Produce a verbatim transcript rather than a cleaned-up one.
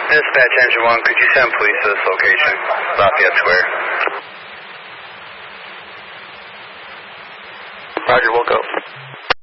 Dispatch Engine one, could you send police to this location, Lafayette Square? Roger, we'll go.